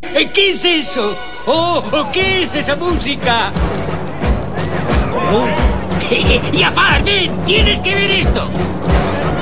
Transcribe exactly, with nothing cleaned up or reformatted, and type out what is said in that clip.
¿Qué es eso? ¡Oh! ¿Qué es esa música? ¡Oh! ¡Jafar, ven! ¡Tienes que ver esto!